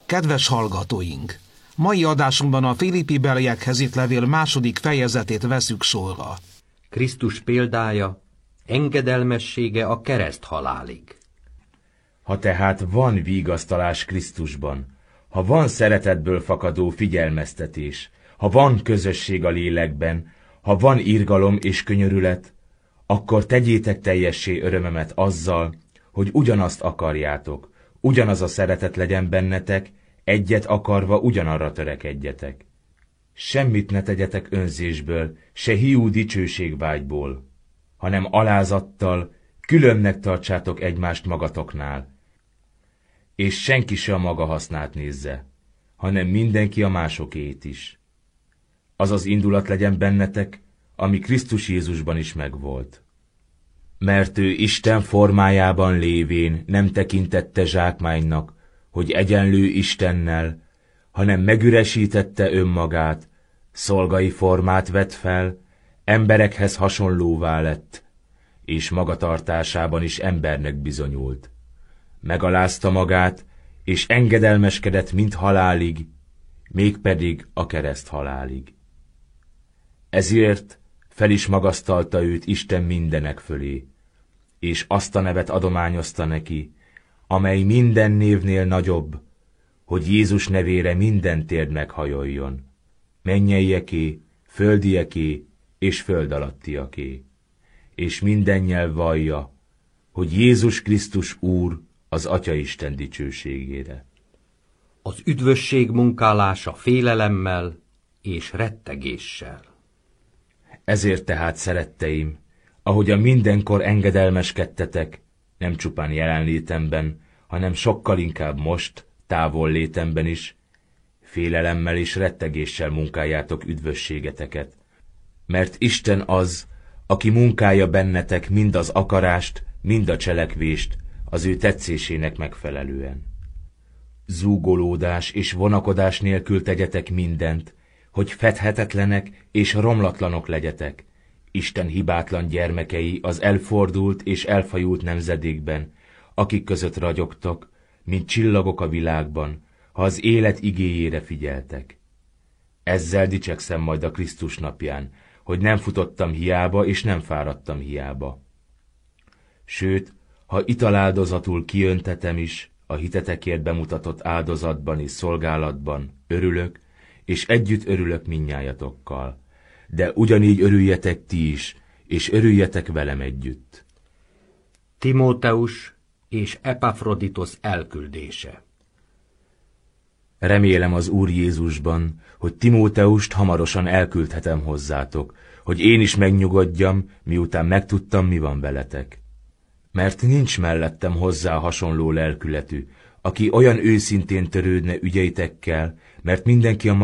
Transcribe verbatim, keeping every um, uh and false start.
Kedves hallgatóink! Mai adásunkban a Filippi-beliekhez írt levél második fejezetét veszük sorra. Krisztus példája, engedelmessége a kereszthalálig. Ha tehát van vigasztalás Krisztusban, ha van szeretetből fakadó figyelmeztetés, ha van közösség a lélekben, ha van irgalom és könyörület, akkor tegyétek teljessé örömemet azzal, hogy ugyanazt akarjátok, ugyanaz a szeretet legyen bennetek, egyet akarva ugyanarra törekedjetek. Semmit ne tegyetek önzésből, se hiú dicsőségvágyból, hanem alázattal, különnek tartsátok egymást magatoknál, és senki se a maga hasznát nézze, hanem mindenki a másokét is. Az az indulat legyen bennetek, ami Krisztus Jézusban is megvolt. Mert ő Isten formájában lévén nem tekintette zsákmánynak, hogy egyenlő Istennel, hanem megüresítette önmagát, szolgai formát vett fel, emberekhez hasonlóvá lett, és magatartásában is embernek bizonyult. Megalázta magát, és engedelmeskedett mind halálig, mégpedig a kereszt halálig. Ezért fel is magasztalta őt Isten mindenek fölé, és azt a nevet adományozta neki, amely minden névnél nagyobb, hogy Jézus nevére minden térd meghajoljon, mennyeieké, földieké és föld alattiaké, és minden nyelv vallja, hogy Jézus Krisztus Úr az Atyaisten dicsőségére. Az üdvösség munkálása félelemmel és rettegéssel. Ezért tehát, szeretteim, ahogyan mindenkor engedelmeskedtetek, nem csupán jelenlétemben, hanem sokkal inkább most, távol létemben is, félelemmel és rettegéssel munkáljátok üdvösségeteket, mert Isten az, aki munkálja bennetek mind az akarást, mind a cselekvést, az ő tetszésének megfelelően. Zúgolódás és vonakodás nélkül tegyetek mindent, hogy fedhetetlenek és romlatlanok legyetek, Isten hibátlan gyermekei az elfordult és elfajult nemzedékben, akik között ragyogtok, mint csillagok a világban, ha az élet igéjére figyeltek. Ezzel dicsekszem majd a Krisztus napján, hogy nem futottam hiába és nem fáradtam hiába. Sőt, ha italáldozatul kiöntetem is, a hitetekért bemutatott áldozatban és szolgálatban örülök, és együtt örülök mindnyájatokkal. De ugyanígy örüljetek ti is, és örüljetek velem együtt. Timóteus és Epafroditos elküldése. Remélem az Úr Jézusban, hogy Timóteust hamarosan elküldhetem hozzátok, hogy én is megnyugodjam, miután megtudtam, mi van veletek. Mert nincs mellettem hozzá hasonló lelkületű, aki olyan őszintén törődne ügyeitekkel, mert mindenki a